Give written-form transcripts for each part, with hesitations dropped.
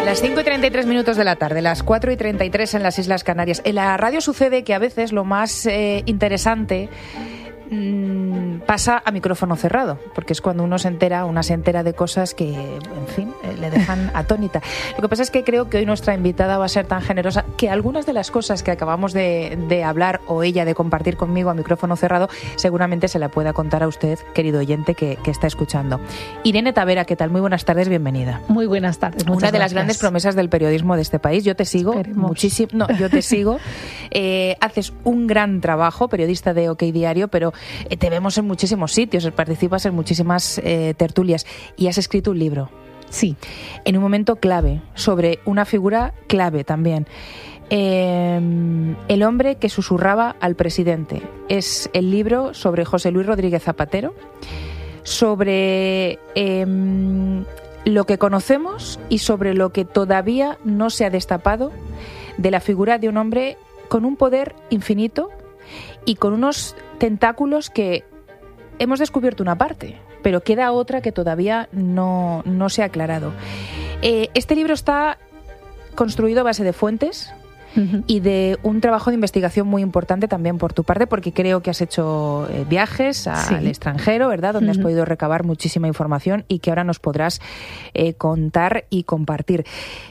Las 5:33 de la tarde, las 4:33 en las Islas Canarias. En la radio sucede que a veces lo más interesante pasa a micrófono cerrado, porque es cuando una se entera de cosas que, en fin, le dejan atónita. Lo que pasa es que creo que hoy nuestra invitada va a ser tan generosa que algunas de las cosas que acabamos de hablar o ella de compartir conmigo a micrófono cerrado seguramente se la pueda contar a usted, querido oyente, que está escuchando. Irene Tavera, ¿qué tal? Muy buenas tardes, bienvenida. Muy buenas tardes. Una de las grandes promesas del periodismo de este país. Yo te sigo muchísimo. No, yo te sigo. Haces un gran trabajo, periodista de OK Diario, pero te vemos en muchísimos sitios, participas en muchísimas tertulias y has escrito un libro. Sí. En un momento clave, sobre una figura clave también. El hombre que susurraba al presidente. Es el libro sobre José Luis Rodríguez Zapatero, sobre lo que conocemos y sobre lo que todavía no se ha destapado de la figura de un hombre con un poder infinito y con unos tentáculos que hemos descubierto una parte, pero queda otra que todavía no se ha aclarado. Este libro está construido a base de fuentes y de un trabajo de investigación muy importante también por tu parte, porque creo que has hecho viajes al extranjero, ¿verdad?, donde has podido recabar muchísima información y que ahora nos podrás contar y compartir.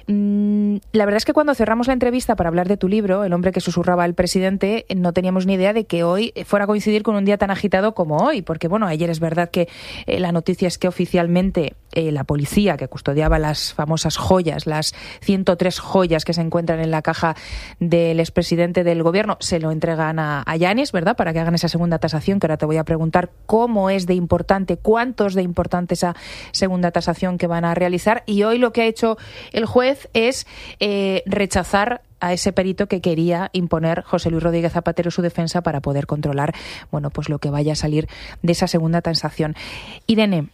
La verdad es que cuando cerramos la entrevista para hablar de tu libro, El hombre que susurraba al presidente, no teníamos ni idea de que hoy fuera a coincidir con un día tan agitado como hoy, porque bueno, ayer es verdad que la noticia es que oficialmente la policía que custodiaba las famosas joyas, las 103 joyas que se encuentran en la caja del expresidente del gobierno, se lo entregan a Yanis, ¿verdad?, para que hagan esa segunda tasación, que ahora te voy a preguntar cómo es de importante, cuánto es de importante esa segunda tasación que van a realizar. Y hoy lo que ha hecho el juez es rechazar a ese perito que quería imponer José Luis Rodríguez Zapatero su defensa para poder controlar, bueno, pues lo que vaya a salir de esa segunda tasación. Irene,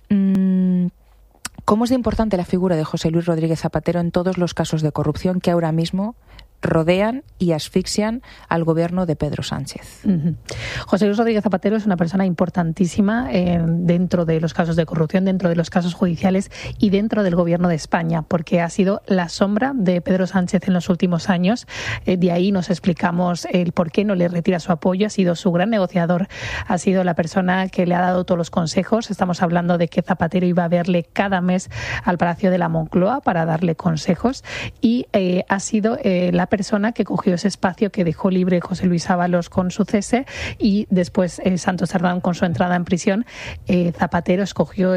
¿cómo es de importante la figura de José Luis Rodríguez Zapatero en todos los casos de corrupción que ahora mismo rodean y asfixian al gobierno de Pedro Sánchez? José Luis Rodríguez Zapatero es una persona importantísima dentro de los casos de corrupción, dentro de los casos judiciales y dentro del gobierno de España, porque ha sido la sombra de Pedro Sánchez en los últimos años. De ahí nos explicamos el por qué no le retira su apoyo. Ha sido su gran negociador, ha sido la persona que le ha dado todos los consejos. Estamos hablando de que Zapatero iba a verle cada mes al Palacio de la Moncloa para darle consejos y ha sido la persona que cogió ese espacio que dejó libre José Luis Ábalos con su cese y después Santos Cerdán con su entrada en prisión. Zapatero escogió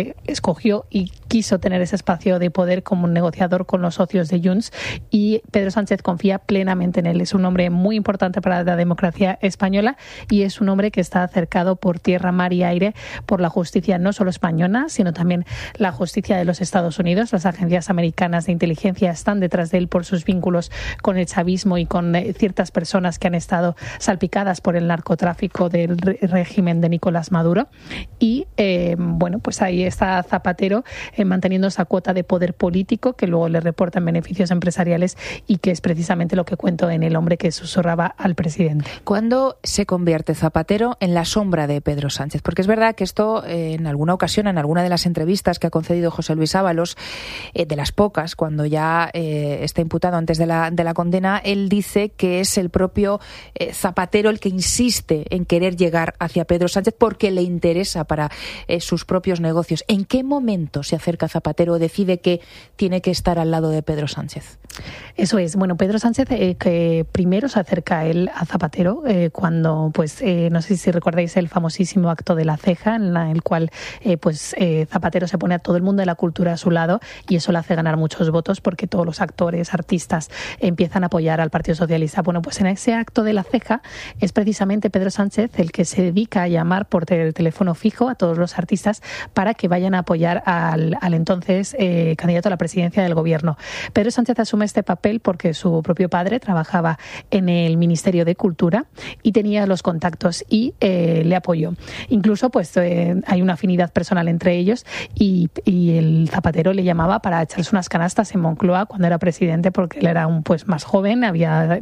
y quiso tener ese espacio de poder como un negociador con los socios de Junts, y Pedro Sánchez confía plenamente en él. Es un hombre muy importante para la democracia española y es un hombre que está acercado por tierra, mar y aire por la justicia no solo española, sino también la justicia de los Estados Unidos. Las agencias americanas de inteligencia están detrás de él por sus vínculos con el chavismo y con ciertas personas que han estado salpicadas por el narcotráfico del régimen de Nicolás Maduro. Y bueno, pues ahí está Zapatero manteniendo esa cuota de poder político que luego le reportan beneficios empresariales y que es precisamente lo que cuento en El hombre que susurraba al presidente. ¿Cuándo se convierte Zapatero en la sombra de Pedro Sánchez? Porque es verdad que esto en alguna ocasión, en alguna de las entrevistas que ha concedido José Luis Ábalos, de las pocas, cuando ya está imputado antes de la condena, él dice que es el propio Zapatero el que insiste en querer llegar hacia Pedro Sánchez porque le interesa para sus propios negocios. ¿En qué momento se acerca Zapatero o decide que tiene que estar al lado de Pedro Sánchez? Eso es. Bueno, Pedro Sánchez que primero se acerca él a Zapatero cuando, pues, no sé si recordáis el famosísimo acto de la ceja, en el cual Zapatero se pone a todo el mundo de la cultura a su lado y eso le hace ganar muchos votos porque todos los actores, artistas empiezan a apoyar al Partido Socialista. Bueno, pues en ese acto de la ceja es precisamente Pedro Sánchez el que se dedica a llamar por teléfono fijo a todos los artistas para que vayan a apoyar al entonces candidato a la presidencia del gobierno. Pedro Sánchez asume este papel porque su propio padre trabajaba en el Ministerio de Cultura y tenía los contactos y le apoyó. Incluso pues hay una afinidad personal entre ellos y el Zapatero le llamaba para echarse unas canastas en Moncloa cuando era presidente, porque él era un más joven, había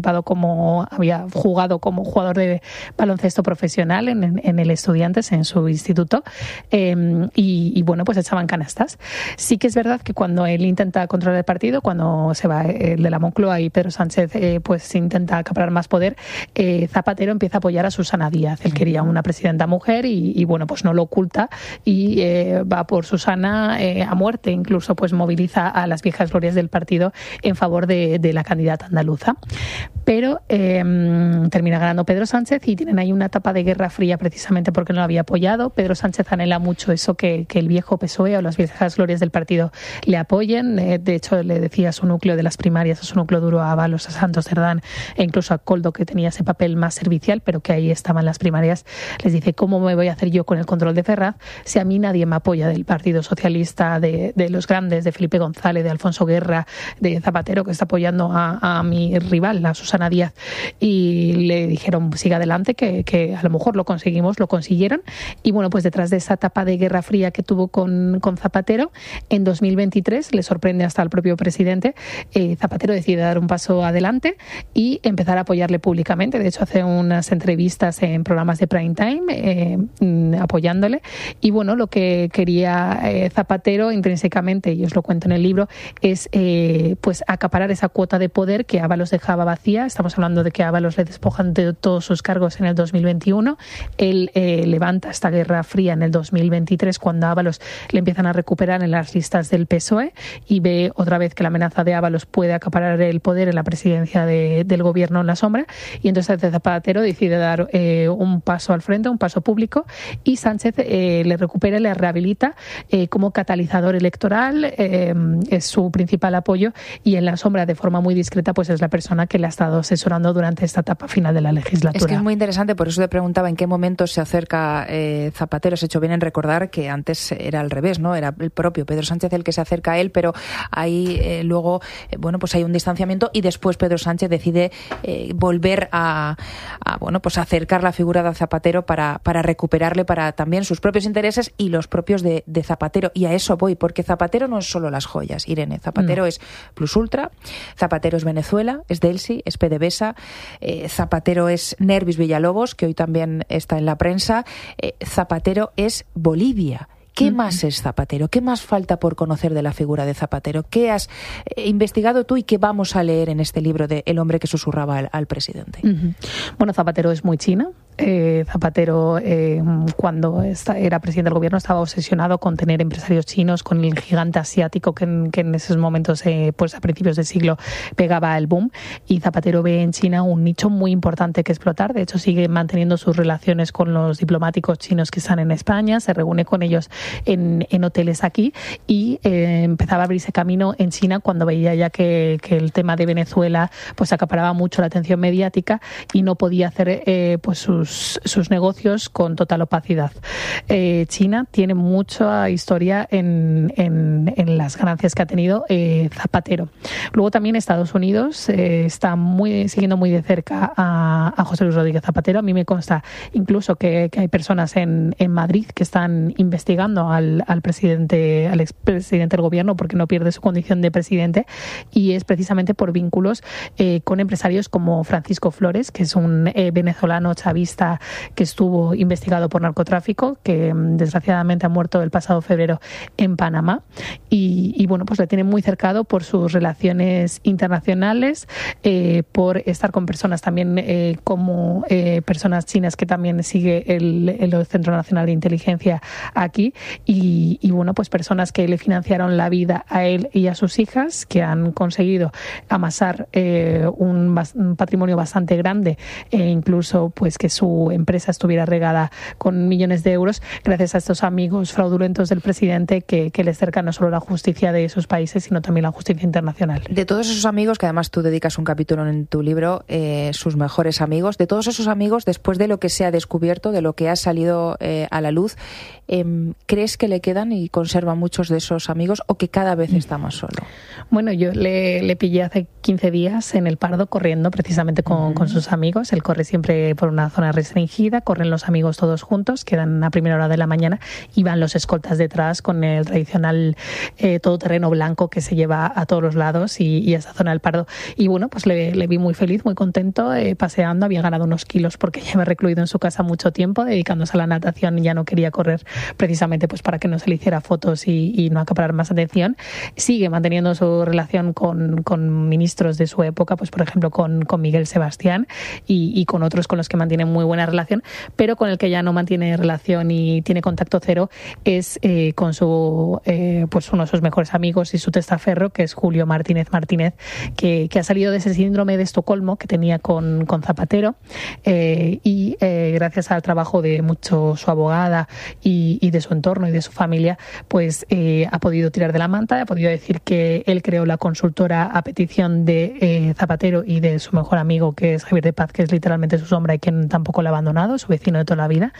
jugado como jugador de baloncesto profesional en el Estudiantes, en su instituto, y bueno, pues echaban cineastas. Sí que es verdad que cuando él intenta controlar el partido, cuando se va el de la Moncloa y Pedro Sánchez pues intenta acaparar más poder, Zapatero empieza a apoyar a Susana Díaz. Él quería una presidenta mujer y bueno, pues no lo oculta y va por Susana a muerte, incluso pues moviliza a las viejas glorias del partido en favor de la candidata andaluza. Pero termina ganando Pedro Sánchez y tienen ahí una etapa de guerra fría precisamente porque no lo había apoyado. Pedro Sánchez anhela mucho eso, que el viejo PSOE o las viejas glorias del partido le apoyen. De hecho, le decía a su núcleo de las primarias, a su núcleo duro, a Ábalos, a Santos Cerdán e incluso a Koldo, que tenía ese papel más servicial, pero que ahí estaban las primarias, les dice: ¿cómo me voy a hacer yo con el control de Ferraz si a mí nadie me apoya del Partido Socialista, de los grandes, de Felipe González, de Alfonso Guerra, de Zapatero, que está apoyando a mi rival, a Susana Díaz? Y le dijeron: siga adelante, que a lo mejor lo conseguimos. Lo consiguieron. Y bueno, pues detrás de esa etapa de guerra fría que tuvo con Zapatero, en 2023 le sorprende hasta al propio presidente. Zapatero decide dar un paso adelante y empezar a apoyarle públicamente. De hecho, hace unas entrevistas en programas de prime time apoyándole. Y bueno, lo que quería Zapatero intrínsecamente, y os lo cuento en el libro, es pues acaparar esa cuota de poder que Ábalos dejaba vacía. Estamos hablando de que a Ábalos le despojan de todos sus cargos en el 2021. Él levanta esta guerra fría en el 2023, cuando a Ábalos le empiezan a recuperar en las listas del PSOE y ve otra vez que la amenaza de Ábalos puede acaparar el poder en la presidencia del gobierno en la sombra. Y entonces Zapatero decide dar un paso al frente, un paso público, y Sánchez le recupera y le rehabilita como catalizador electoral. Es su principal apoyo y en la sombra, de forma muy discreta, pues es la persona que le ha estado asesorando durante esta etapa final de la legislatura. Es que es muy interesante, por eso te preguntaba en qué momento se acerca Zapatero. Se ha hecho bien en recordar que antes era al revés, ¿no? Era el propio Pedro Sánchez el que se acerca a él, pero ahí luego, bueno, pues hay un distanciamiento y después Pedro Sánchez decide volver a acercar la figura de Zapatero para recuperarle para también sus propios intereses y los propios de Zapatero. Y a eso voy, porque Zapatero no es solo las joyas, Irene. Zapatero es Plus Ultra, Zapatero es Venezuela, es Delsi, es PDVSA, Zapatero es Nervis Villalobos, que hoy también está en la prensa, Zapatero es Bolivia. ¿Qué más es Zapatero? ¿Qué más falta por conocer de la figura de Zapatero? ¿Qué has investigado tú y qué vamos a leer en este libro de El hombre que susurraba al presidente? Bueno, Zapatero es muy China. Zapatero, cuando era presidente del gobierno, estaba obsesionado con tener empresarios chinos, con el gigante asiático que en esos momentos, pues a principios del siglo, pegaba el boom. Y Zapatero ve en China un nicho muy importante que explotar. De hecho, sigue manteniendo sus relaciones con los diplomáticos chinos que están en España, se reúne con ellos en hoteles aquí y empezaba a abrirse camino en China cuando veía ya que el tema de Venezuela pues acaparaba mucho la atención mediática y no podía hacer pues sus negocios con total opacidad. China tiene mucha historia en las ganancias que ha tenido Zapatero. Luego también Estados Unidos está siguiendo muy de cerca a José Luis Rodríguez Zapatero. A mí me consta incluso que hay personas en Madrid que están investigando al expresidente del gobierno porque no pierde su condición de presidente, y es precisamente por vínculos con empresarios como Francisco Flores, que es un venezolano chavista que estuvo investigado por narcotráfico, que desgraciadamente ha muerto el pasado febrero en Panamá, y bueno, pues le tiene muy cercado por sus relaciones internacionales, por estar con personas también como personas chinas que también sigue el Centro Nacional de Inteligencia aquí, y bueno, pues personas que le financiaron la vida a él y a sus hijas, que han conseguido amasar un patrimonio bastante grande, e incluso pues que su empresa estuviera regada con millones de euros gracias a estos amigos fraudulentos del presidente que les cercan no solo la justicia de sus países, sino también la justicia internacional. De todos esos amigos, que además tú dedicas un capítulo en tu libro, sus mejores amigos, de todos esos amigos, después de lo que se ha descubierto, de lo que ha salido a la luz, ¿crees que le quedan y conserva muchos de esos amigos o que cada vez está más solo? Bueno, yo le pillé hace 15 días en el Pardo corriendo precisamente con sus amigos. Él corre siempre por una zona restringida, corren los amigos todos juntos, quedan a primera hora de la mañana y van los escoltas detrás con el tradicional todoterreno blanco que se lleva a todos los lados y a esa zona del Pardo. Y bueno, pues le vi muy feliz, muy contento, paseando. Había ganado unos kilos porque lleva recluido en su casa mucho tiempo, dedicándose a la natación, y ya no quería correr precisamente pues para que no se le hiciera fotos y no acaparar más atención. Sigue manteniendo su relación con ministros de su época, pues por ejemplo con Miguel Sebastián y con otros con los que mantiene muy buena relación, pero con el que ya no mantiene relación y tiene contacto cero es con su pues uno de sus mejores amigos y su testaferro, que es Julio Martínez, que ha salido de ese síndrome de Estocolmo que tenía con Zapatero, y gracias al trabajo de mucho su abogada y de su entorno y de su familia, pues ha podido tirar de la manta, ha podido decir que él creó la consultora a petición de Zapatero y de su mejor amigo, que es Javier de Paz, que es literalmente su sombra y quien tampoco lo ha abandonado, su vecino de toda la vida.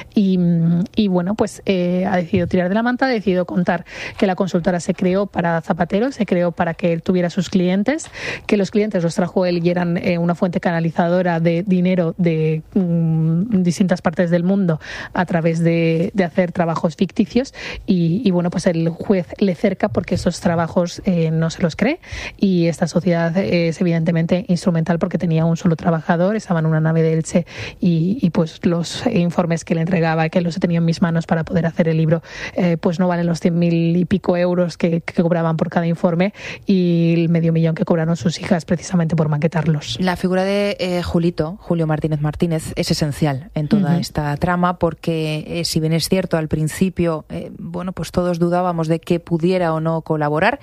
Y bueno, pues ha decidido tirar de la manta, ha decidido contar que la consultora se creó para Zapatero, se creó para que él tuviera sus clientes, que los clientes los trajo él y eran una fuente canalizadora de dinero de distintas partes del mundo a través de hacer trabajos ficticios, y bueno, pues el juez le cerca porque esos trabajos no se los cree, y esta sociedad es evidentemente instrumental porque tenía un solo trabajador, estaba en una nave de Elche, y pues los informes que le entregaba, que los he tenido en mis manos para poder hacer el libro, pues no valen los 100.000 y pico euros que cobraban por cada informe, y el $500,000 que cobraron sus hijas precisamente por maquetarlos. La figura de Julio Martínez, es esencial en toda esta trama, porque si bien es cierto al principio, bueno, pues todos dudábamos de que pudiera o no colaborar,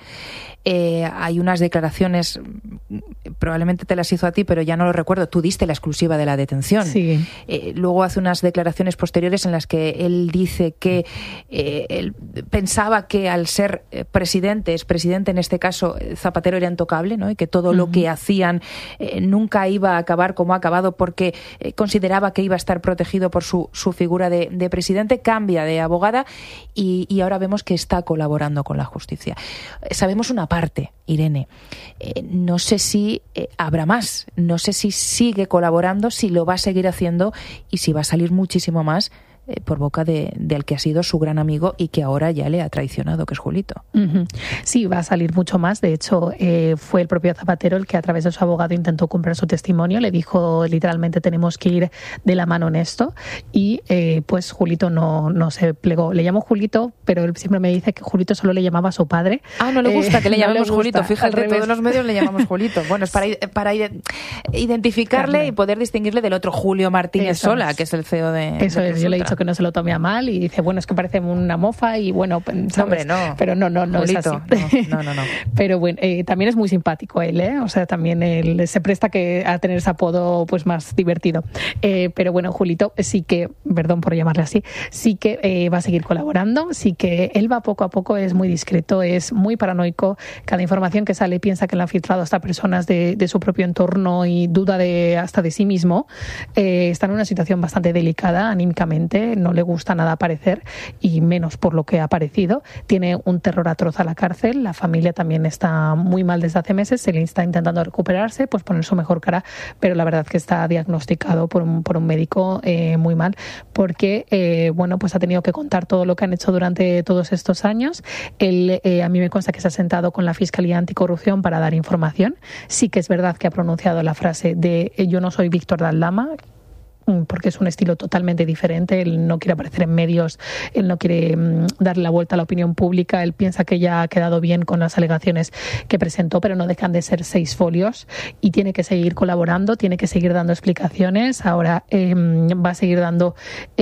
hay unas declaraciones, probablemente te las hizo a ti, pero ya no lo recuerdo, tú diste la exclusiva de la detención. Sí. Luego hace unas declaraciones posteriores en las que él dice que él pensaba que al ser presidente en este caso, Zapatero era intocable, ¿no? Y que todo lo que hacían nunca iba a acabar como ha acabado, porque consideraba que iba a estar protegido por su figura de presidente. Cambia de abogada y ahora vemos que está colaborando con la justicia. Sabemos una parte, Irene. No sé si habrá más, no sé si sigue colaborando, si lo va a seguir haciendo y si va a salir muchísimo más por boca del que ha sido su gran amigo y que ahora ya le ha traicionado, que es Julito. Sí, va a salir mucho más. De hecho, fue el propio Zapatero el que a través de su abogado intentó comprar su testimonio. Le dijo literalmente: tenemos que ir de la mano en esto. Y pues Julito no se plegó. Le llamo Julito, pero él siempre me dice que Julito solo le llamaba a su padre. No le gusta que le llamemos Julito. Fíjate, todos los medios le llamamos Julito. Bueno, es para identificarle y poder distinguirle del otro Julio Martínez Sola, que es el CEO de... Eso es, yo le he dicho que no se lo tome a mal y dice, bueno, es que parece una mofa y bueno, ¿sabes? Hombre, no. Pero no Julito, es así. No. Pero bueno, también es muy simpático él, o sea, también él se presta a tener ese apodo pues más divertido. Pero bueno, Julito sí que, perdón por llamarle así, sí que va a seguir colaborando, sí que él va poco a poco, es muy discreto, es muy paranoico. Cada información que sale piensa que le han filtrado hasta personas de su propio entorno y duda hasta de sí mismo. Está en una situación bastante delicada anímicamente, no le gusta nada aparecer y menos por lo que ha aparecido. Tiene un terror atroz a la cárcel, la familia también está muy mal desde hace meses, se le está intentando recuperarse, pues poner su mejor cara, pero la verdad es que está diagnosticado por un médico muy mal, porque bueno, pues ha tenido que contar todo lo que han hecho durante todos estos años. Él, a mí me consta que se ha sentado con la Fiscalía Anticorrupción para dar información. Sí que es verdad que ha pronunciado la frase de yo no soy Víctor Daldama, porque es un estilo totalmente diferente. Él no quiere aparecer en medios, él no quiere darle la vuelta a la opinión pública, él piensa que ya ha quedado bien con las alegaciones que presentó, pero no dejan de ser 6 folios y tiene que seguir colaborando, tiene que seguir dando explicaciones. Ahora va a seguir dando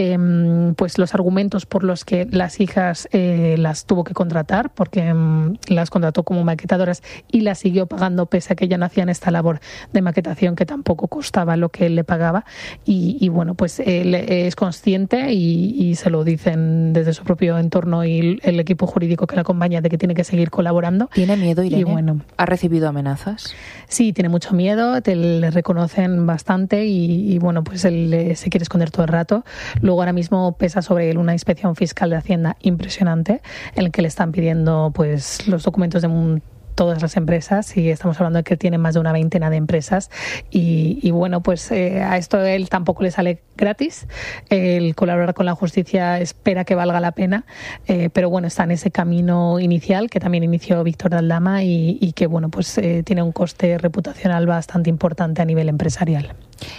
pues los argumentos por los que las hijas las tuvo que contratar, porque las contrató como maquetadoras y las siguió pagando pese a que ya no hacían esta labor de maquetación que tampoco costaba lo que él le pagaba. Y bueno, pues él es consciente y se lo dicen desde su propio entorno y el equipo jurídico que le acompaña de que tiene que seguir colaborando. ¿Tiene miedo, Irene? Y bueno, ¿ha recibido amenazas? Sí, tiene mucho miedo, le reconocen bastante y bueno, pues él se quiere esconder todo el rato. Luego ahora mismo pesa sobre él una inspección fiscal de Hacienda impresionante en el que le están pidiendo pues los documentos de todas las empresas, y estamos hablando de que tiene más de una veintena de empresas, y bueno, pues a esto a él tampoco le sale gratis. El colaborar con la justicia espera que valga la pena, pero bueno, está en ese camino inicial que también inició Víctor de Aldama y que bueno, pues tiene un coste reputacional bastante importante a nivel empresarial.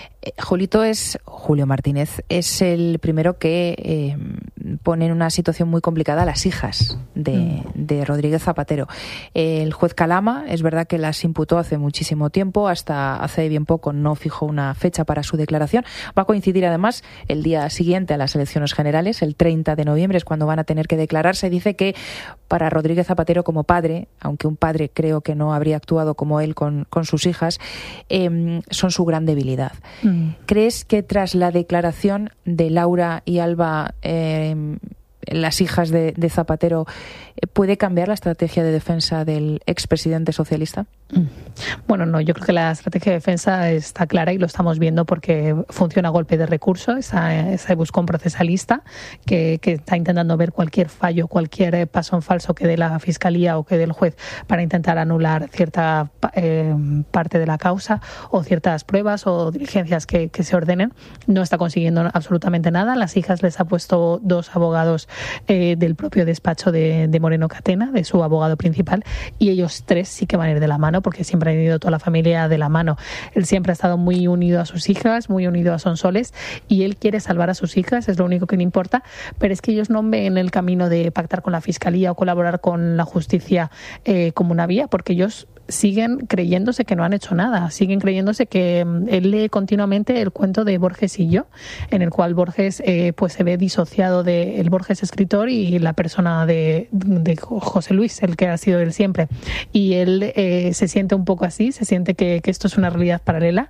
Julio Martínez es el primero que pone en una situación muy complicada a las hijas de Rodríguez Zapatero. El juez Calama, es verdad que las imputó hace muchísimo tiempo, hasta hace bien poco no fijó una fecha para su declaración. Va a coincidir además el día siguiente a las elecciones generales, el 30 de noviembre es cuando van a tener que declararse. Dice que para Rodríguez Zapatero como padre, aunque un padre creo que no habría actuado como él con sus hijas, son su gran debilidad. ¿Crees que tras la declaración de Laura y Alba, las hijas de Zapatero, puede cambiar la estrategia de defensa del expresidente socialista? Bueno, no, yo creo que la estrategia de defensa está clara y lo estamos viendo porque funciona a golpe de recurso, ese buscón procesalista que está intentando ver cualquier fallo, cualquier paso en falso que dé la Fiscalía o que dé el juez para intentar anular cierta parte de la causa o ciertas pruebas o diligencias que se ordenen. No está consiguiendo absolutamente nada. Las hijas les ha puesto 2 abogados del propio despacho de Moreno Catena, de su abogado principal, y ellos 3 sí que van a ir de la mano porque siempre han ido toda la familia de la mano. Él siempre ha estado muy unido a sus hijas, muy unido a Sonsoles, y él quiere salvar a sus hijas, es lo único que le importa, pero es que ellos no ven el camino de pactar con la Fiscalía o colaborar con la justicia como una vía, porque ellos siguen creyéndose que no han hecho nada, siguen creyéndose que él lee continuamente el cuento de Borges y yo, en el cual Borges pues se ve disociado de el Borges escritor y la persona de José Luis, el que ha sido él siempre, y él se siente un poco así, se siente que esto es una realidad paralela,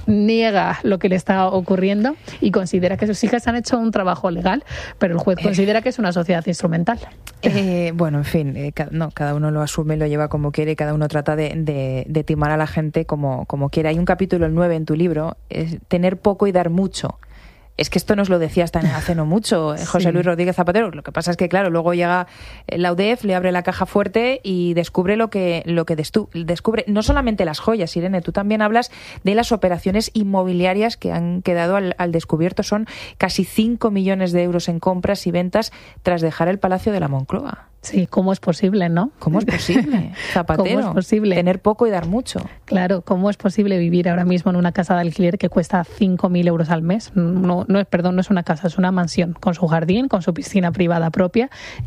niega lo que le está ocurriendo y considera que sus hijas han hecho un trabajo legal, pero el juez considera que es una sociedad instrumental. Bueno, en fin, cada uno lo asume, lo lleva como quiere, cada uno trata de timar a la gente como quiere. Hay un capítulo, el 9 en tu libro, es tener poco y dar mucho. Es que esto nos lo decía hasta hace no mucho José Luis Rodríguez Zapatero. Lo que pasa es que, claro, luego llega la UDEF, le abre la caja fuerte y descubre lo que descubre. No solamente las joyas, Irene, tú también hablas de las operaciones inmobiliarias que han quedado al descubierto. Son casi 5 millones de euros en compras y ventas tras dejar el Palacio de la Moncloa. Sí, ¿cómo es posible, no? ¿Cómo es posible, Zapatero? ¿Cómo es posible? Tener poco y dar mucho. Claro, ¿cómo es posible vivir ahora mismo en una casa de alquiler que cuesta 5.000 euros al mes? No es una casa, es una mansión, con su jardín, con su piscina privada propia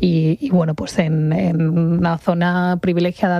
y bueno, pues en una zona privilegiada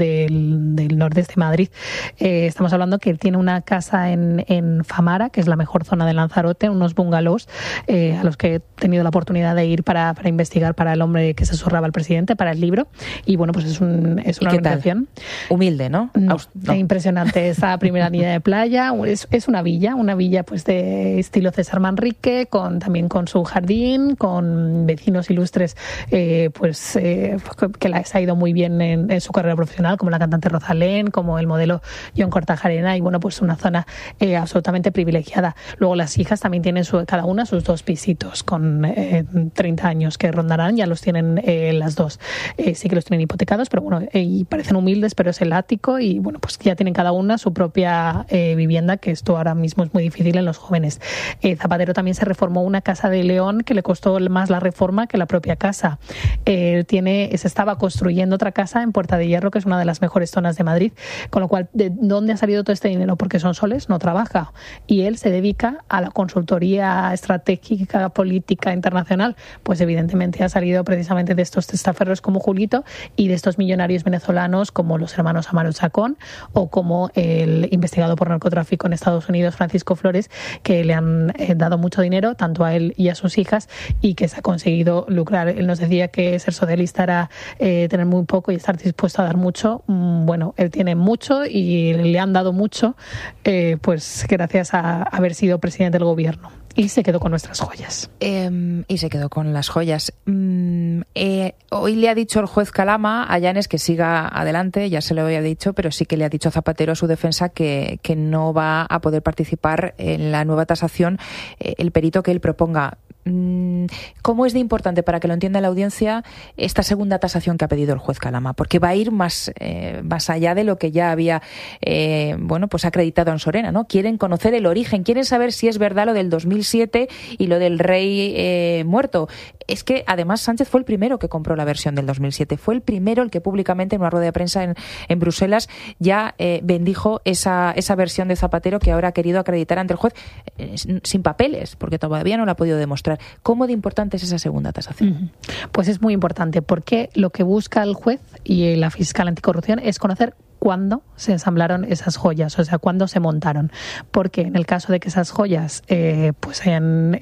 del nordeste de Madrid. Estamos hablando que él tiene una casa en Famara, que es la mejor zona de Lanzarote, unos bungalows a los que he tenido la oportunidad de ir para investigar para el hombre que se zurraba al presidente, para el libro, y bueno, pues es una organización humilde, ¿no? No. Impresionante esa primera línea de playa, es una villa pues de estilo César Manrique, también con su jardín, con vecinos ilustres que les ha ido muy bien en su carrera profesional, como la cantante Rosalén, como el modelo John Kortajarena, y bueno, pues una zona absolutamente privilegiada. Luego las hijas también tienen cada una sus 2 pisitos con 30 años que rondarán, ya los tienen las 2. Sí que los tienen hipotecados, pero bueno, y parecen humildes, pero es el ático y bueno, pues ya tienen cada una su propia vivienda, que esto ahora mismo es muy difícil en los jóvenes. Zapatero también se reformó una casa de León que le costó más la reforma que la propia casa. Se estaba construyendo otra casa en Puerta de Hierro, que es una de las mejores zonas de Madrid, con lo cual, ¿de dónde ha salido todo este dinero? Porque Sonsoles no trabaja y él se dedica a la consultoría estratégica, política, internacional. Pues evidentemente ha salido precisamente de estos testaferros como Julito y de estos millonarios venezolanos como los hermanos Amaro Chacón o como el investigado por narcotráfico en Estados Unidos, Francisco Flores, que le han dado mucho dinero tanto a él y a sus hijas y que se ha conseguido lucrar. Él nos decía que ser socialista era tener muy poco y estar dispuesto a dar mucho. Bueno, él tiene mucho y le han dado mucho pues gracias a haber sido presidente del gobierno. Y se quedó con nuestras joyas. Y se quedó con las joyas. Hoy le ha dicho el juez Calama a Llanes que siga adelante, ya se lo había dicho, pero sí que le ha dicho Zapatero a su defensa que no va a poder participar en la nueva tasación el perito que él proponga. cómo es de importante, para que lo entienda la audiencia, esta segunda tasación que ha pedido el juez Calama, porque va a ir más allá de lo que ya había pues acreditado en Sorena, ¿no? Quieren conocer el origen, quieren saber si es verdad lo del 2007 y lo del rey muerto. Es que además Sánchez fue el primero que compró la versión del 2007, fue el primero el que públicamente en una rueda de prensa en Bruselas ya bendijo esa versión de Zapatero que ahora ha querido acreditar ante el juez sin papeles, porque todavía no lo ha podido demostrar. ¿Cómo de importante es esa segunda tasación? Pues es muy importante, porque lo que busca el juez y la fiscal anticorrupción es conocer cuándo se ensamblaron esas joyas, o sea, cuándo se montaron. Porque en el caso de que esas joyas pues se hayan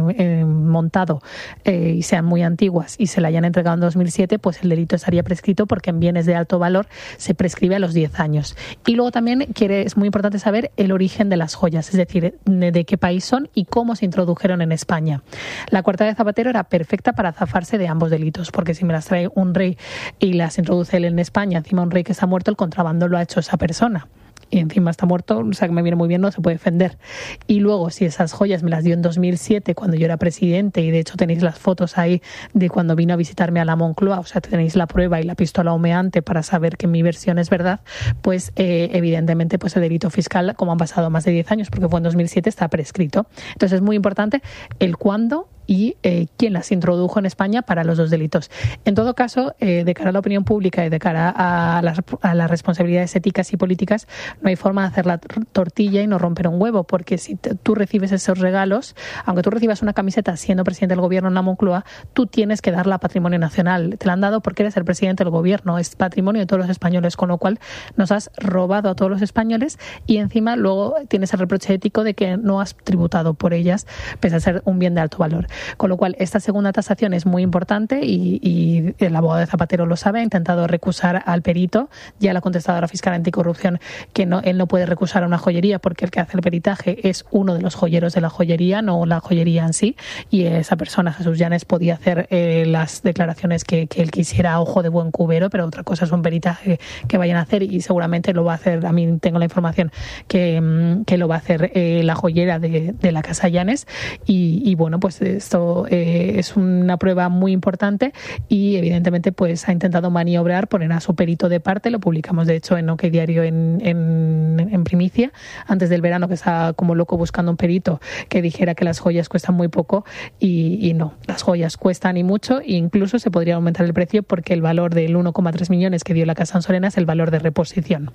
montado y sean muy antiguas y se la hayan entregado en 2007, pues el delito estaría prescrito, porque en bienes de alto valor se prescribe a los 10 años. Y luego también es muy importante saber el origen de las joyas, es decir, de qué país son y cómo se introdujeron en España. La coartada de Zapatero era perfecta para zafarse de ambos delitos, porque si me las trae un rey y las introduce él en España, encima un rey que está muerto, el contrabando lo ha hecho esa persona. Y encima está muerto, o sea que me viene muy bien, no se puede defender. Y luego, si esas joyas me las dio en 2007, cuando yo era presidente, y de hecho tenéis las fotos ahí de cuando vino a visitarme a la Moncloa, o sea, tenéis la prueba y la pistola humeante para saber que mi versión es verdad, pues evidentemente pues el delito fiscal, como han pasado más de 10 años, porque fue en 2007, está prescrito. Entonces es muy importante el cuándo y quién las introdujo en España para los dos delitos. En todo caso, de cara a la opinión pública y de cara a las responsabilidades éticas y políticas, no hay forma de hacer la tortilla y no romper un huevo, porque si tú recibes esos regalos, aunque tú recibas una camiseta siendo presidente del gobierno en la Moncloa, tú tienes que darla a Patrimonio Nacional. Te la han dado porque eres el presidente del gobierno, es patrimonio de todos los españoles, con lo cual nos has robado a todos los españoles y encima luego tienes el reproche ético de que no has tributado por ellas, pese a ser un bien de alto valor. Con lo cual, esta segunda tasación es muy importante y el abogado de Zapatero lo sabe, ha intentado recusar al perito, ya le ha contestado a la fiscal anticorrupción que él no puede recusar a una joyería porque el que hace el peritaje es uno de los joyeros de la joyería, no la joyería en sí, y esa persona, Jesús Llanes, podía hacer las declaraciones que él quisiera a ojo de buen cubero, pero otra cosa es un peritaje que vayan a hacer y seguramente lo va a hacer, a mí tengo la información que lo va a hacer la joyera de la Casa Llanes y bueno, pues esto es una prueba muy importante y evidentemente pues ha intentado maniobrar, poner a su perito de parte, lo publicamos de hecho en OK Diario en primicia, antes del verano, que estaba como loco buscando un perito que dijera que las joyas cuestan muy poco y no, las joyas cuestan y mucho, e incluso se podría aumentar el precio porque el valor del 1,3 millones que dio la Casa Sorena es el valor de reposición.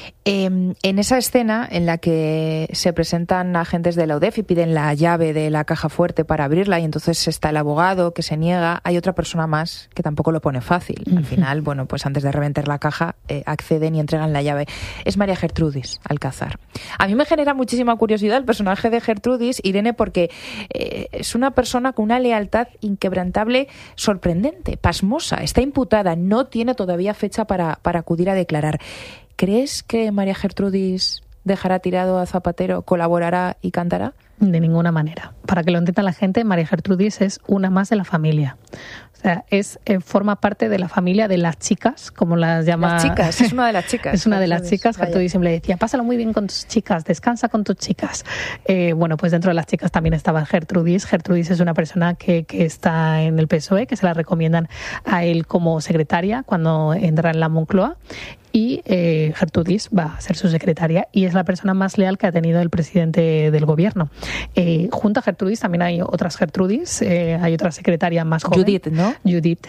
En esa escena en la que se presentan agentes de la UDEF y piden la llave de la caja fuerte para abrirla y entonces está el abogado que se niega, hay otra persona más que tampoco lo pone fácil. Al final, bueno, pues antes de reventar la caja acceden y entregan la llave. Es María Gertrudis Alcázar. A mí me genera muchísima curiosidad el personaje de Gertrudis, Irene, porque es una persona con una lealtad inquebrantable, sorprendente, pasmosa. Está imputada, no tiene todavía fecha para acudir a declarar. ¿Crees que María Gertrudis dejará tirado a Zapatero, colaborará y cantará? De ninguna manera. Para que lo entienda la gente, María Gertrudis es una más de la familia. O sea, forma parte de la familia de las chicas, como las llama. Las chicas, es una de las chicas. Es una de las chicas. Gertrudis siempre decía, pásalo muy bien con tus chicas, descansa con tus chicas. Bueno, pues dentro de las chicas también estaba Gertrudis. Gertrudis es una persona que está en el PSOE, que se la recomiendan a él como secretaria cuando entra en la Moncloa. Y Gertrudis va a ser su secretaria y es la persona más leal que ha tenido el presidente del gobierno. Junto a Gertrudis también hay otras Gertrudis, hay otra secretaria más joven. Judith, ¿no? Judith,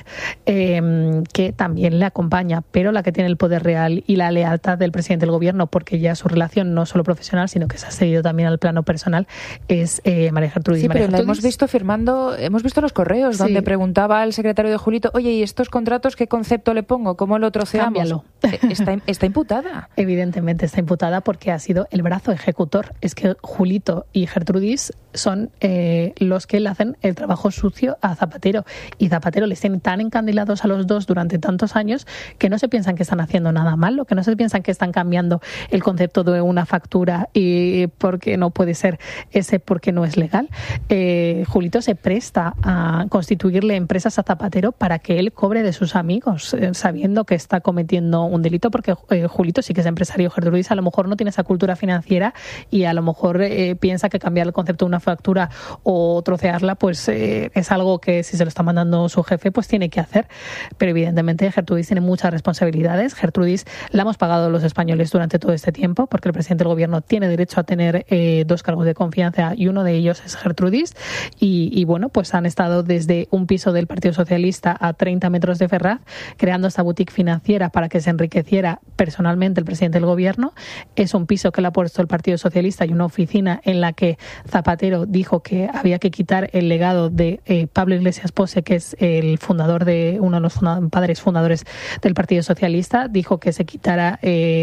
que también le acompaña, pero la que tiene el poder real y la lealtad del presidente del gobierno, porque ya su relación no solo profesional, sino que se ha seguido también al plano personal, es María Gertrudis. Sí, María pero Gertrudis, la hemos visto firmando, hemos visto los correos donde preguntaba al secretario de Julito, oye, ¿y estos contratos qué concepto le pongo? ¿Cómo lo troceamos? Cámbialo. Está imputada. Evidentemente está imputada porque ha sido el brazo ejecutor. Es que Julito y Gertrudis son los que le hacen el trabajo sucio a Zapatero. Y Zapatero les tiene tan encandilados a los dos durante tantos años que no se piensan que están haciendo nada malo, que no se piensan que están cambiando el concepto de una factura y porque no puede ser ese porque no es legal. Julito se presta a constituirle empresas a Zapatero para que él cobre de sus amigos, sabiendo que está cometiendo un delito Julito, porque Julito sí que es empresario. Gertrudis a lo mejor no tiene esa cultura financiera y a lo mejor piensa que cambiar el concepto de una factura o trocearla pues es algo que si se lo está mandando su jefe pues tiene que hacer. Pero evidentemente Gertrudis tiene muchas responsabilidades. Gertrudis la hemos pagado los españoles durante todo este tiempo porque el presidente del gobierno tiene derecho a tener 2 cargos de confianza y uno de ellos es Gertrudis y bueno, pues han estado desde un piso del Partido Socialista a 30 metros de Ferraz creando esta boutique financiera para que se enriqueciera personalmente el presidente del gobierno. Es un piso que le ha puesto el Partido Socialista y una oficina en la que Zapatero dijo que había que quitar el legado de Pablo Iglesias Pose, que es el fundador de uno de los padres fundadores del Partido Socialista. Dijo que se quitara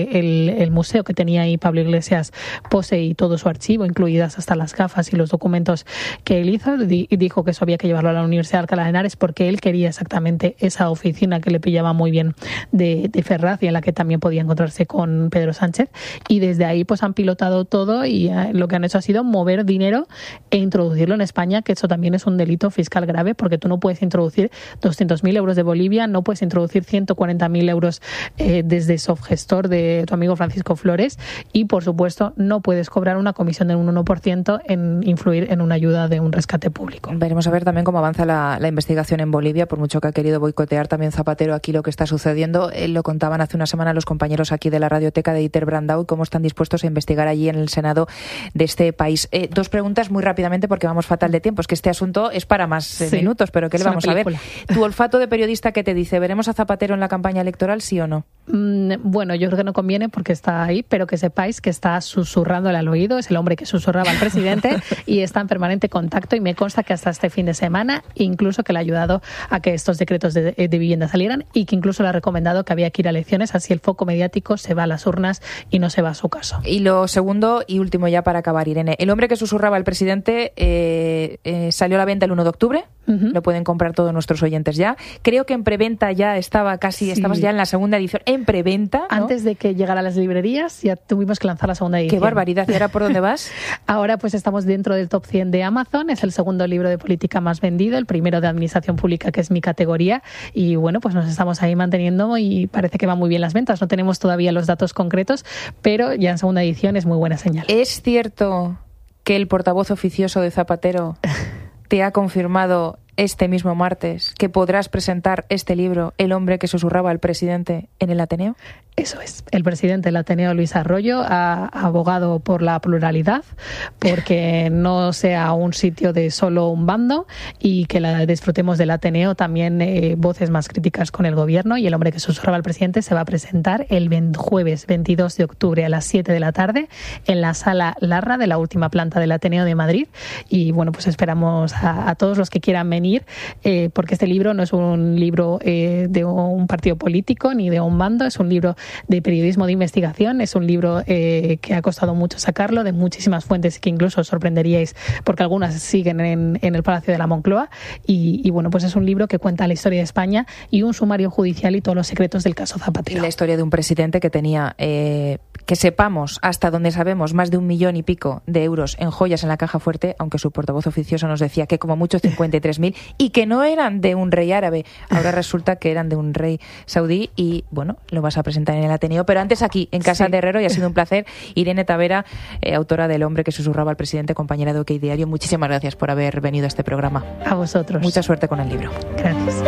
el museo que tenía ahí Pablo Iglesias Pose y todo su archivo, incluidas hasta las gafas y los documentos que él hizo, y dijo que eso había que llevarlo a la Universidad de Alcalá de Henares porque él quería exactamente esa oficina que le pillaba muy bien de Ferraz y en la que también podía encontrarse con Pedro Sánchez, y desde ahí pues han pilotado todo y lo que han hecho ha sido mover dinero e introducirlo en España, que eso también es un delito fiscal grave porque tú no puedes introducir 200.000 euros de Bolivia, no puedes introducir 140.000 euros desde Softgestor de tu amigo Francisco Flores y por supuesto no puedes cobrar una comisión del 1% en influir en una ayuda de un rescate público. Veremos a ver también cómo avanza la investigación en Bolivia, por mucho que ha querido boicotear también Zapatero aquí lo que está sucediendo. Lo contaban hace una semana los compañeros aquí de la Radioteca de Dieter Brandau, cómo están dispuestos a investigar allí en el Senado de este país. 2 preguntas muy rápidamente porque vamos fatal de tiempo. Es que este asunto es para más minutos, pero ¿qué le vamos a ver? Tu olfato de periodista, ¿qué te dice? ¿Veremos a Zapatero en la campaña electoral, sí o no? Bueno, yo creo que no conviene porque está ahí, pero que sepáis que está susurrándole al oído. Es el hombre que susurraba al presidente y está en permanente contacto y me consta que hasta este fin de semana incluso que le ha ayudado a que estos decretos de vivienda salieran y que incluso le ha recomendado que había que ir a elecciones, así el foco mediático se va a las urnas y no se va a su caso. Y lo segundo y último ya para acabar, Irene, el hombre que susurraba al presidente salió a la venta el 1 de octubre. Lo pueden comprar todos nuestros oyentes ya. Creo que en preventa ya estabas ya en la segunda edición, en preventa, ¿no? Antes de que llegara a las librerías ya tuvimos que lanzar la segunda edición. ¡Qué barbaridad! ¿Y ahora por dónde vas? Ahora pues estamos dentro del top 100 de Amazon, es el segundo libro de política más vendido, el primero de administración pública, que es mi categoría, y bueno, pues nos estamos ahí manteniendo y parece que van muy bien las ventas. No tenemos todavía los datos concretos, pero ya en segunda edición es muy buena señal. ¿Es cierto que el portavoz oficioso de Zapatero te ha confirmado este mismo martes que podrás presentar este libro, El hombre que susurraba al presidente, en el Ateneo? Eso es. El presidente del Ateneo, Luis Arroyo, ha abogado por la pluralidad, porque no sea un sitio de solo un bando y que disfrutemos del Ateneo también voces más críticas con el gobierno. Y El hombre que susurraba al presidente se va a presentar el jueves 22 de octubre a las 7 de la tarde en la Sala Larra de la última planta del Ateneo de Madrid. Y bueno, pues esperamos a todos los que quieran venir, porque este libro no es un libro de un partido político ni de un bando, es un libro de periodismo de investigación, es un libro que ha costado mucho sacarlo, de muchísimas fuentes que incluso os sorprenderíais porque algunas siguen en el Palacio de la Moncloa y bueno, pues es un libro que cuenta la historia de España y un sumario judicial y todos los secretos del caso Zapatero. Y la historia de un presidente que tenía, que sepamos, hasta donde sabemos, más de 1 millón y pico de euros en joyas en la caja fuerte, aunque su portavoz oficioso nos decía que como mucho 53.000 y que no eran de un rey árabe, ahora resulta que eran de un rey saudí y bueno, lo vas a presentar en el Ateneo, pero antes aquí, en Casa de Herrero, y ha sido un placer. Irene Tavera, autora del hombre que susurraba al presidente, compañera de OK Diario, muchísimas gracias por haber venido a este programa. A vosotros. Mucha suerte con el libro. Gracias.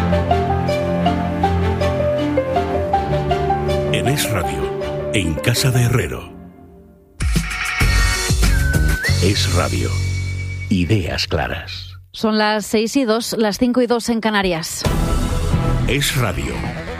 En Es Radio, en Casa de Herrero. Es Radio. Ideas claras. Son las 6:02, las 5:02 en Canarias. Es Radio.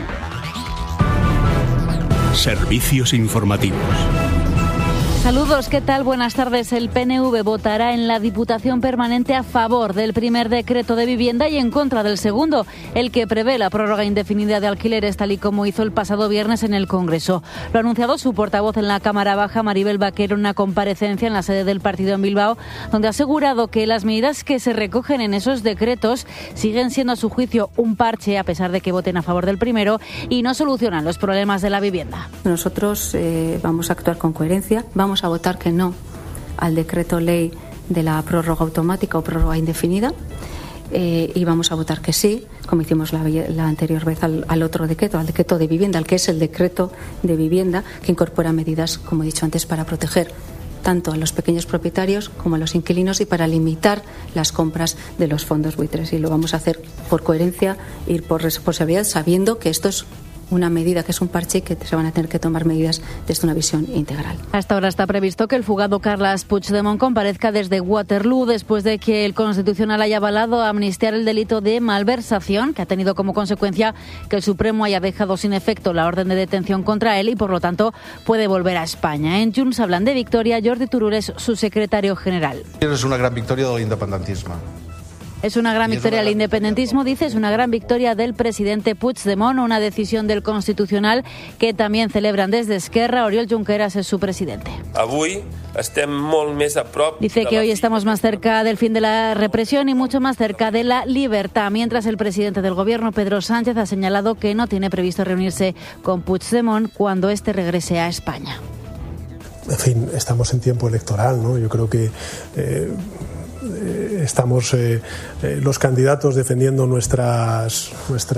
Servicios informativos. Saludos, ¿qué tal? Buenas tardes. El PNV votará en la Diputación Permanente a favor del primer decreto de vivienda y en contra del segundo, el que prevé la prórroga indefinida de alquileres, tal y como hizo el pasado viernes en el Congreso. Lo ha anunciado su portavoz en la Cámara Baja, Maribel Vaquero, en una comparecencia en la sede del partido en Bilbao, donde ha asegurado que las medidas que se recogen en esos decretos siguen siendo a su juicio un parche, a pesar de que voten a favor del primero, y no solucionan los problemas de la vivienda. Nosotros vamos a actuar con coherencia, vamos a votar que no al decreto ley de la prórroga automática o prórroga indefinida y vamos a votar que sí, como hicimos la anterior vez al otro decreto, al decreto de vivienda, al que es el decreto de vivienda, que incorpora medidas, como he dicho antes, para proteger tanto a los pequeños propietarios como a los inquilinos y para limitar las compras de los fondos buitres. Y lo vamos a hacer por coherencia y por responsabilidad, sabiendo que esto es una medida, que es un parche y que se van a tener que tomar medidas desde una visión integral. Hasta ahora está previsto que el fugado Carles Puigdemont comparezca desde Waterloo después de que el Constitucional haya avalado amnistiar el delito de malversación, que ha tenido como consecuencia que el Supremo haya dejado sin efecto la orden de detención contra él y, por lo tanto, puede volver a España. En Junts hablan de victoria. Jordi Turull es su secretario general. Es una gran victòria de l'independentisme. Es una gran victoria del independentismo, dice, es una gran victoria del presidente Puigdemont, una decisión del Constitucional que también celebran desde Esquerra. Oriol Junqueras es su presidente. Dice que hoy estamos más cerca del fin de la represión y mucho más cerca de la libertad, mientras el presidente del Gobierno, Pedro Sánchez, ha señalado que no tiene previsto reunirse con Puigdemont cuando éste regrese a España. En fin, estamos en tiempo electoral, ¿no? Yo creo que estamos los candidatos defendiendo nuestras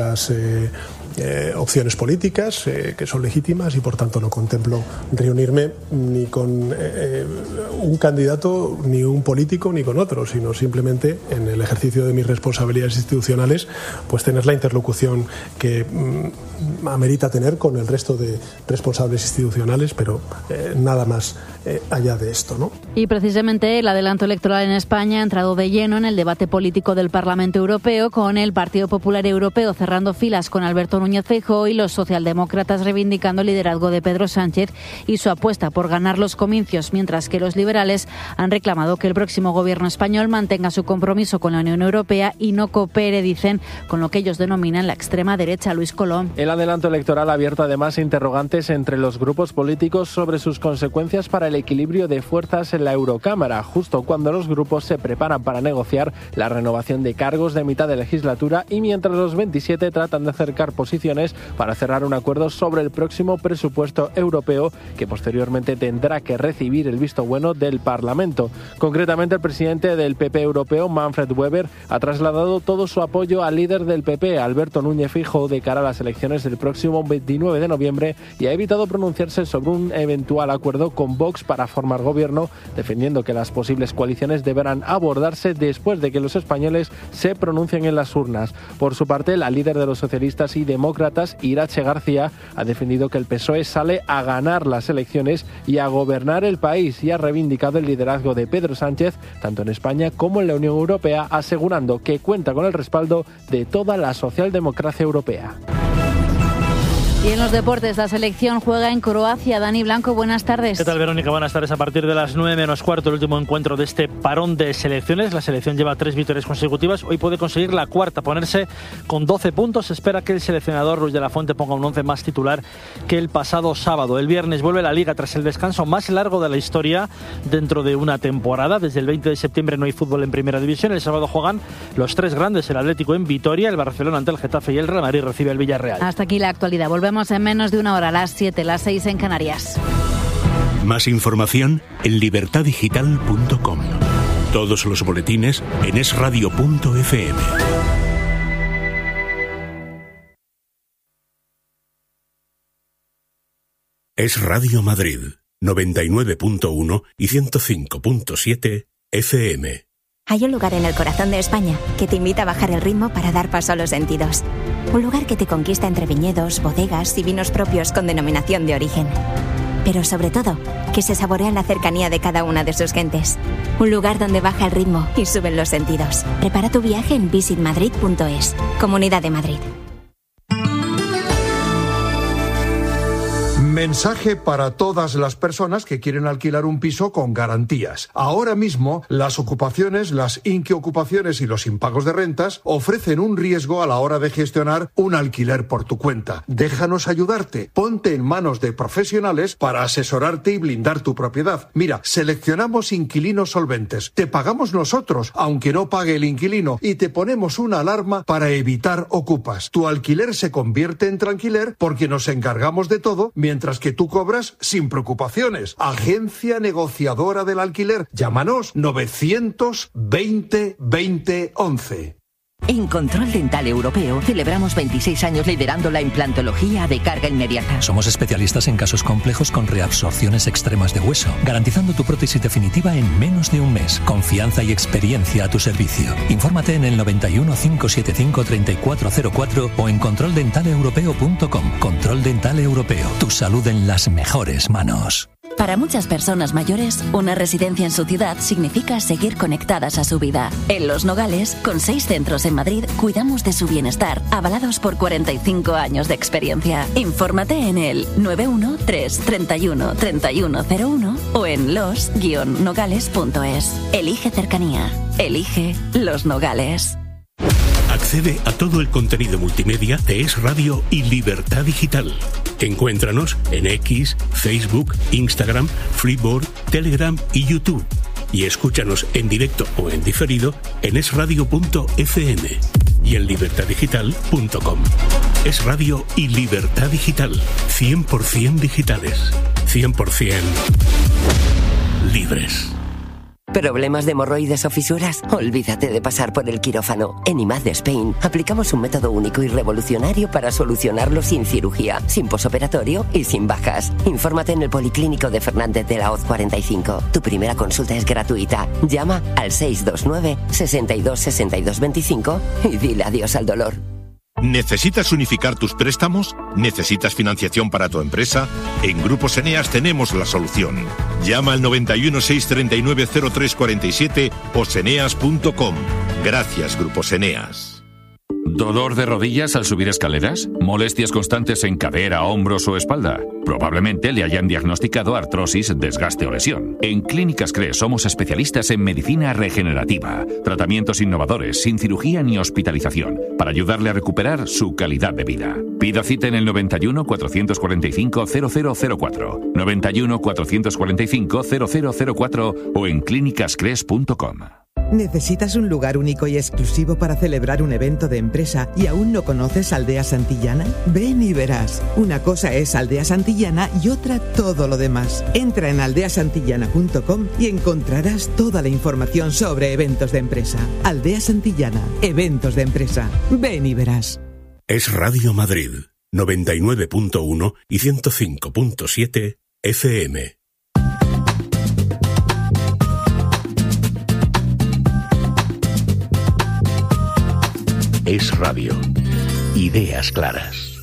opciones políticas que son legítimas y por tanto no contemplo reunirme ni con un candidato, ni un político, ni con otro, sino simplemente en el ejercicio de mis responsabilidades institucionales, pues tener la interlocución que amerita tener con el resto de responsables institucionales, pero nada más allá de esto, ¿no? Y precisamente el adelanto electoral en España ha entrado de lleno en el debate político del Parlamento Europeo, con el Partido Popular Europeo cerrando filas con Alberto Núñez Feijóo y los socialdemócratas reivindicando el liderazgo de Pedro Sánchez y su apuesta por ganar los comicios, mientras que los liberales han reclamado que el próximo gobierno español mantenga su compromiso con la Unión Europea y no coopere, dicen, con lo que ellos denominan la extrema derecha. Luis Colom. El adelanto electoral ha abierto además interrogantes entre los grupos políticos sobre sus consecuencias para el equilibrio de fuerzas en la Eurocámara, justo cuando los grupos se preparan para negociar la renovación de cargos de mitad de legislatura y mientras los 27 tratan de acercar posiciones para cerrar un acuerdo sobre el próximo presupuesto europeo, que posteriormente tendrá que recibir el visto bueno del Parlamento. Concretamente, el presidente del PP europeo, Manfred Weber, ha trasladado todo su apoyo al líder del PP, Alberto Núñez Feijóo, de cara a las elecciones del próximo 29 de noviembre y ha evitado pronunciarse sobre un eventual acuerdo con Vox para formar gobierno, defendiendo que las posibles coaliciones deberán abordarse después de que los españoles se pronuncien en las urnas. Por su parte, la líder de los socialistas y demócratas, Iratxe García, ha defendido que el PSOE sale a ganar las elecciones y a gobernar el país y ha reivindicado el liderazgo de Pedro Sánchez, tanto en España como en la Unión Europea, asegurando que cuenta con el respaldo de toda la socialdemocracia europea. Y en los deportes, la selección juega en Croacia. Dani Blanco, buenas tardes. ¿Qué tal, Verónica? Buenas tardes. A partir de las 9 menos cuarto, el último encuentro de este parón de selecciones. La selección lleva 3 victorias consecutivas. Hoy puede conseguir la cuarta, ponerse con 12 puntos. Se espera que el seleccionador Luis de la Fuente ponga un 11 más titular que el pasado sábado. El viernes vuelve la Liga tras el descanso más largo de la historia dentro de una temporada. Desde el 20 de septiembre no hay fútbol en Primera División. El sábado juegan los 3 grandes, el Atlético en Vitoria, el Barcelona ante el Getafe y el Real Madrid recibe al Villarreal. Hasta aquí la actualidad. Volvemos en menos de una hora, a las 7, las 6 en Canarias. Más información en libertadigital.com. Todos los boletines en esradio.fm. Es Radio Madrid, 99.1 y 105.7 FM. Hay un lugar en el corazón de España que te invita a bajar el ritmo para dar paso a los sentidos. Un lugar que te conquista entre viñedos, bodegas y vinos propios con denominación de origen. Pero sobre todo, que se saborea en la cercanía de cada una de sus gentes. Un lugar donde baja el ritmo y suben los sentidos. Prepara tu viaje en visitmadrid.es. Comunidad de Madrid. Mensaje para todas las personas que quieren alquilar un piso con garantías. Ahora mismo, las ocupaciones, las inquiocupaciones y los impagos de rentas ofrecen un riesgo a la hora de gestionar un alquiler por tu cuenta. Déjanos ayudarte. Ponte en manos de profesionales para asesorarte y blindar tu propiedad. Mira, seleccionamos inquilinos solventes. Te pagamos nosotros, aunque no pague el inquilino, y te ponemos una alarma para evitar ocupas. Tu alquiler se convierte en tranquiler porque nos encargamos de todo, mientras que tú cobras sin preocupaciones. Agencia negociadora del alquiler. Llámanos 920 20 11. En Control Dental Europeo celebramos 26 años liderando la implantología de carga inmediata. Somos especialistas en casos complejos con reabsorciones extremas de hueso, garantizando tu prótesis definitiva en menos de un mes. Confianza y experiencia a tu servicio. Infórmate en el 91 575 3404 o en controldentaleeuropeo.com. Control Dental Europeo. Tu salud en las mejores manos. Para muchas personas mayores, una residencia en su ciudad significa seguir conectadas a su vida. En Los Nogales, con 6 centros en Madrid, cuidamos de su bienestar, avalados por 45 años de experiencia. Infórmate en el 913 31 3101 o en los-nogales.es. Elige cercanía. Elige Los Nogales. Accede a todo el contenido multimedia de Es Radio y Libertad Digital. Encuéntranos en X, Facebook, Instagram, Freeboard, Telegram y YouTube. Y escúchanos en directo o en diferido en esradio.fm y en libertaddigital.com. Es Radio y Libertad Digital. 100% digitales. 100% libres. ¿Problemas de hemorroides o fisuras? Olvídate de pasar por el quirófano. En IMAD de Spain aplicamos un método único y revolucionario para solucionarlo sin cirugía, sin posoperatorio y sin bajas. Infórmate en el Policlínico de Fernández de la Hoz 45. Tu primera consulta es gratuita. Llama al 629 62 62 25 y dile adiós al dolor. ¿Necesitas unificar tus préstamos? ¿Necesitas financiación para tu empresa? En Grupos Eneas tenemos la solución. Llama al 91 639 0347 o seneas.com. Gracias, Grupos Eneas. ¿Dolor de rodillas al subir escaleras? ¿Molestias constantes en cadera, hombros o espalda? Probablemente le hayan diagnosticado artrosis, desgaste o lesión. En Clínicas CRE somos especialistas en medicina regenerativa, tratamientos innovadores, sin cirugía ni hospitalización, para ayudarle a recuperar su calidad de vida. Pida cita en el 91 445 0004, 91 445 0004 o en clínicascres.com. ¿Necesitas un lugar único y exclusivo para celebrar un evento de empresa y aún no conoces Aldea Santillana? Ven y verás. Una cosa es Aldea Santillana y otra todo lo demás. Entra en aldeasantillana.com y encontrarás toda la información sobre eventos de empresa. Aldea Santillana, eventos de empresa. Ven y verás. Es Radio Madrid, 99.1 y 105.7 FM. Es Radio. Ideas claras.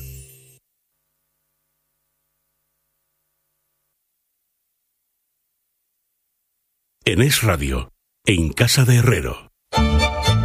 En Es Radio, en Casa de Herrero.